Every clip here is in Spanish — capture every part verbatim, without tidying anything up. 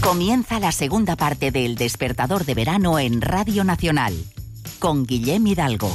Comienza la segunda parte de El Despertador de Verano en Radio Nacional, con Guillem Hidalgo.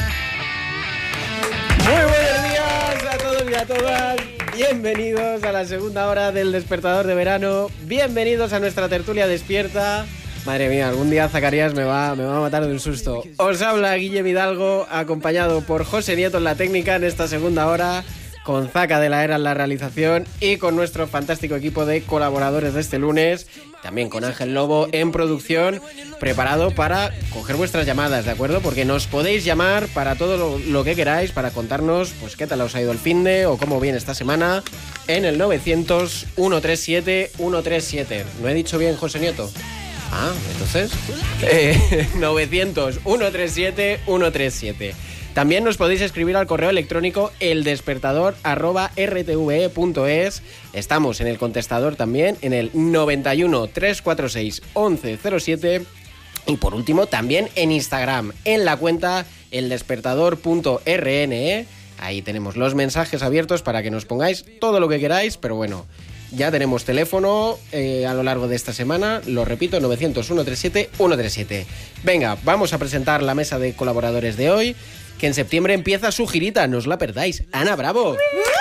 Muy buenos días a todos y a todas. Bienvenidos a la segunda hora del Despertador de Verano. Bienvenidos a nuestra tertulia despierta. Madre mía, algún día Zacarías me va, me va a matar de un susto. Os habla Guillem Hidalgo, acompañado por José Nieto en la técnica en esta segunda hora, con Zaca de la Era en la realización y con nuestro fantástico equipo de colaboradores de este lunes, también con Ángel Lobo en producción, preparado para coger vuestras llamadas, ¿de acuerdo? Porque nos podéis llamar para todo lo, lo que queráis, para contarnos pues qué tal os ha ido el finde o cómo viene esta semana en el novecientos, ciento treinta y siete, ciento treinta y siete. ¿No he dicho bien, José Nieto? Ah, entonces eh, novecientos, ciento treinta y siete, ciento treinta y siete. También nos podéis escribir al correo electrónico eldespertador arroba r t v e punto es. Estamos en el contestador también en el noventa y uno, trescientos cuarenta y seis, once cero siete. Y por último también en Instagram, en la cuenta eldespertador punto r n e. Ahí tenemos los mensajes abiertos para que nos pongáis todo lo que queráis, pero bueno, ya tenemos teléfono eh, a lo largo de esta semana, lo repito, novecientos, ciento treinta y siete, ciento treinta y siete. Venga, vamos a presentar la mesa de colaboradores de hoy, que en septiembre empieza su girita, no os la perdáis. Ana Bravo.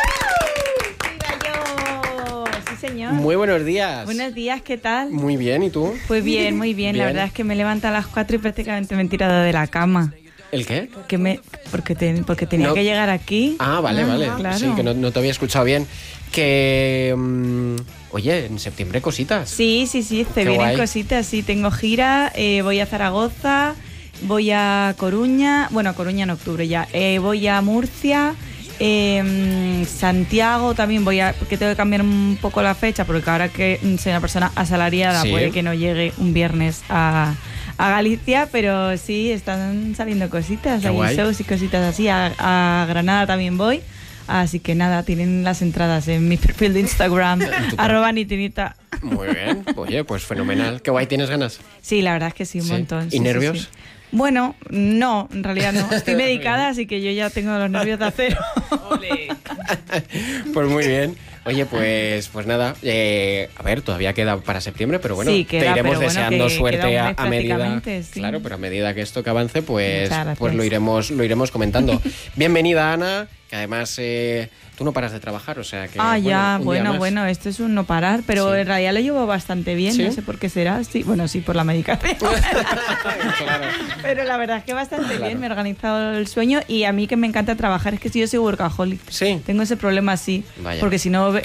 ¡Viva yo! Sí, señor. Muy buenos días. Buenos días, ¿qué tal? Muy bien, ¿y tú? Pues bien, muy bien. Bien. La verdad es que me levanto a las cuatro y prácticamente me he tirado de la cama. ¿El qué? Que me, porque, te, porque tenía No. que llegar aquí. Ah, vale, Ah, vale. claro. Sí, que no, no te había escuchado bien. Que... mmm, oye, en septiembre cositas. Sí, sí, sí, te Qué vienen guay. cositas. Sí, tengo gira, eh, voy a Zaragoza, voy a Coruña, bueno, a Coruña en octubre ya, eh, voy a Murcia, eh, Santiago también voy a, porque tengo que cambiar un poco la fecha, porque ahora que soy una persona asalariada, Sí. puede que no llegue un viernes a, a Galicia, pero sí, están saliendo cositas, Qué hay guay. shows y cositas así, a, a Granada también voy. Así que nada, tienen las entradas en mi perfil de Instagram, arroba nitinita. Muy bien. Oye, pues fenomenal. Qué guay, ¿tienes ganas? Sí, la verdad es que sí, un Sí. montón. ¿Y sí, sí, nervios? sí. Bueno, no, en realidad no. Estoy medicada, así que yo ya tengo los nervios de acero. Pues muy bien. Oye, pues pues nada, eh, a ver, todavía queda para septiembre, pero bueno, Sí, queda, te iremos pero bueno, deseando que suerte queda un a, mes a medida, prácticamente, sí. claro, pero a medida que esto que avance, pues, Muchas gracias. pues lo iremos lo iremos comentando. Bienvenida, Ana, que además eh, tú no paras de trabajar, o sea que Ah, ya, un día bueno, más. bueno, esto es un no parar, pero Sí. en realidad lo llevo bastante bien, ¿Sí? no sé por qué será. Sí, bueno, sí, por la medicación. Claro. Pero la verdad es que bastante Claro. bien, me he organizado el sueño y a mí que me encanta trabajar, es que yo soy workaholic. Sí. Tengo ese problema así, Vaya. porque si no